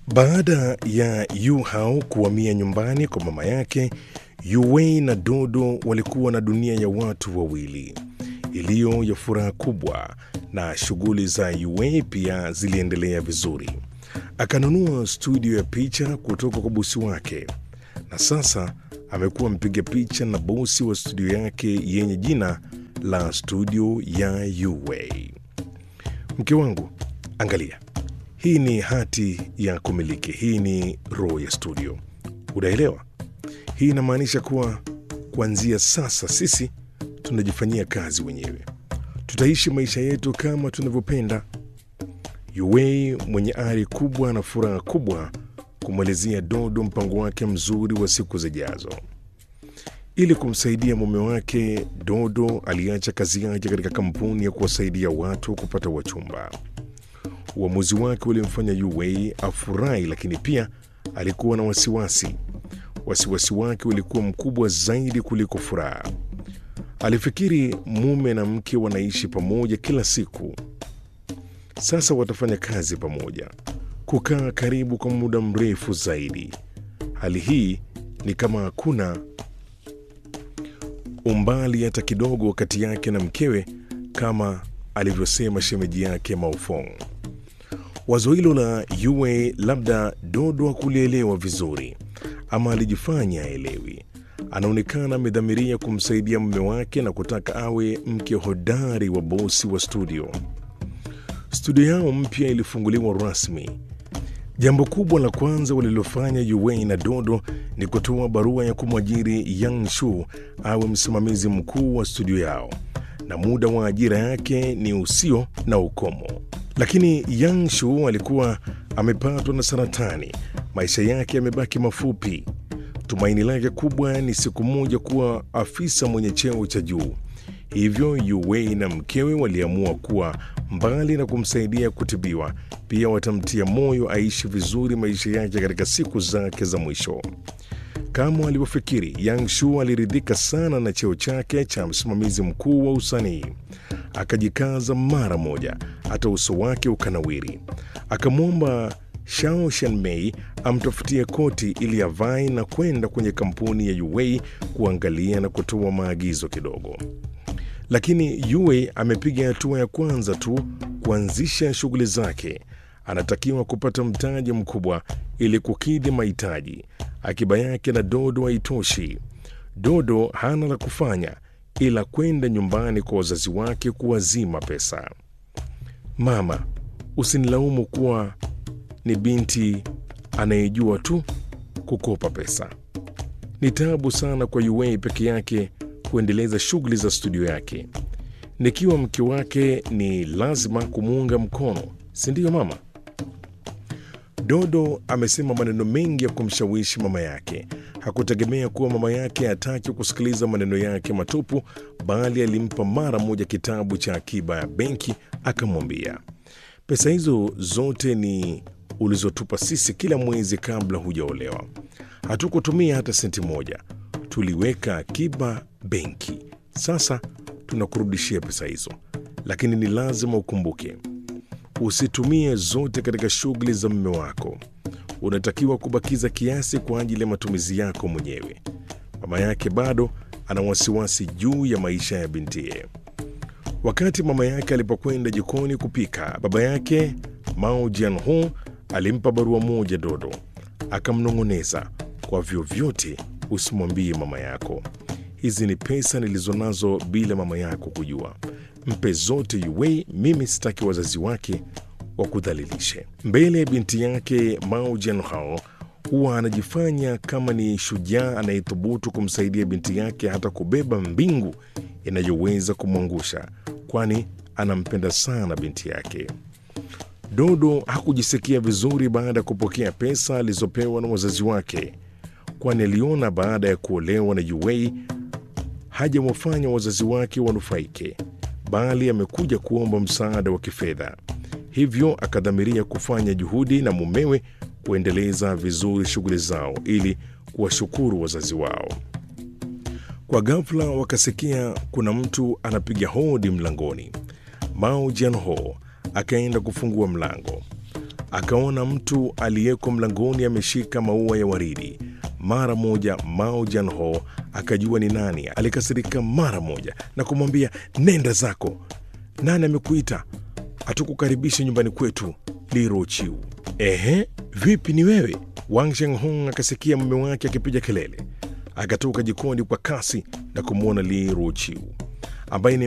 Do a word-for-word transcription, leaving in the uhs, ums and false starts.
Baada ya Yu Hao kuhamia nyumbani kwa mama yake, Yu Wei na Dodo walikuwa na dunia ya watu wawili iliyo ya furaha kubwa, na shughuli za Yu Wei pia ziliendelea vizuri. Akanunua studio ya picha kutoka kwa bosi wake, na sasa amekuwa mpiga picha na bosi wa studio yake yenye jina la studio ya Yu Wei. Mke wangu, angalia. Hii ni hati ya kumiliki. Hii ni roho ya studio. Unaelewa? Hii inamaanisha kuwa kuanzia sasa sisi tunajifanyia kazi wenyewe. Tutaishi maisha yetu kama tunavyopenda. Yu Wei mwenye ari kubwa na furaha kubwa kumwelezea Dodo mpango wake mzuri wa siku zijazo. Ili kumsaidia mume wake, Dodo aliacha kazi yake katika kampuni ya kuwasaidia watu kupata wachumba. Uamuzi wake ulimfanya Yu Wei afurahi, lakini pia alikuwa na wasiwasi. Wasiwasi wake ulikuwa mkubwa zaidi kuliko furaha. Alifikiri mume na mke wanaishi pamoja kila siku. Sasa watafanya kazi pamoja, kukaa karibu kwa muda mrefu zaidi. Hali hii ni kama hakuna umbali hata kidogo kati yake na mkewe, kama alivyosema shemeji yake Mao Fong. Wazo hilo la Yu Wei labda Dodo hakulielewa vizuri, ama alijifanya haelewi. Anaonekana amedhamiria kumsaidia mume wake na kutaka awe mke hodari wa bosi wa studio. Studio yao mpya ilifunguliwa rasmi. Jambo kubwa la kwanza walilofanya Yu Wei na Dodo ni kutoa barua ya kumwajiri Yang Shu awe msimamizi mkuu wa studio yao, na muda wa ajira yake ni usio na ukomo. Lakini Yang Shu alikuwa amepatwa na saratani. Maisha yake yamebaki mafupi. Tumaini lake kubwa ni siku moja kuwa afisa mwenye cheo cha juu. Hivyo Yu Wei na mkewe waliamua kuwa mbali na kumsaidia kutibiwa, pia watamtia moyo aishi vizuri maisha yake katika siku zake za mwisho. Kama alivyofikiri, Yang Shu aliridhika sana na cheo chake cha msimamizi mkuu wa usanii. Akajikaza mara moja, hata uso wake ukanawiri. Akamwomba Shao Shanmei amtafutie koti ili avae na kwenda kwenye kampuni ya Yu Wei kuangalia na kutoa maagizo kidogo. Lakini Yu Wei amepiga hatua ya kwanza tu kuanzisha shughuli zake. Anatakiwa kupata mtaji mkubwa ili kukidhi mahitaji. Akiba yake na Dodo haitoshi. Dodo hana la kufanya ila kwenda nyumbani kwa wazazi wake kuwazima pesa. Mama, usinilaumu kuwa ni binti anayejua tu kukopa pesa. Ni taabu sana kwa Yu Wei peke yake kuendeleza shughuli za studio yake. Nikiwa mke wake ni lazima kumuunga mkono, si ndio mama? Dodo amesema maneno mengi ya kumshawishi mama yake. Hakutegemea kuwa mama yake hataki kusikiliza maneno yake matupu, bali alimpa mara moja kitabu cha akiba ya benki, akamwambia, pesa hizo zote ni ulizotupa sisi kila mwezi kabla hujaolewa. Hatukutumia hata senti moja, tuliweka akiba benki. Sasa tunakurudishia pesa hizo, lakini ni lazima ukumbuke, usitumie zote katika shughuli za mume wako. Unatakiwa kubakiza kiasi kwa ajili ya matumizi yako mwenyewe. Mama yake bado ana wasiwasi juu ya maisha ya bintiye. Wakati mama yake alipokwenda jikoni kupika, baba yake Mao Jianho alimpa barua moja Dodo, akamnong'oneza, kwa vyovyote usimwambie mama yako. Hizi ni pesa nilizonazo bila mama yako kujua. Mpe zote Yu Wei, mimi sitaki wazazi wake wakudhalilishe. Mbele ya binti yake Mao Jianhao huwa anajifanya kama ni shujaa anayethubutu kumsaidia binti yake hata kubeba mbingu inayoweza kumwangusha, kwani anampenda sana binti yake. Dodo hakujisikia vizuri baada ya kupokea pesa alizopewa na wazazi wake, kwani aliona baada ya kuolewa na Yu Wei hajawafanya wazazi wake wanufaike, bali amekuja kuomba msaada wa kifedha. Hivyo akadhamiria kufanya juhudi na mumewe kuendeleza vizuri shughuli zao ili kuwashukuru wazazi wao. Kwa ghafla wakasikia kuna mtu anapiga hodi mlangoni. Mao Jianho akaenda kufungua mlango. akaona mtu aliyeko mlangoni ameshika maua ya waridi. Mara moja Mao Jianho akajua ni nani. Alikasirika mara moja na kumwambia, nenda zako, nani amekuita? Hatukukaribisha nyumbani kwetu, Li Ruoqiu. Ehe, vipi ni wewe? Wang Shenghong akasikia mume wake akipiga kelele. Akatoka jikoni kwa kasi na kumwona Li Ruoqiu ambaye ni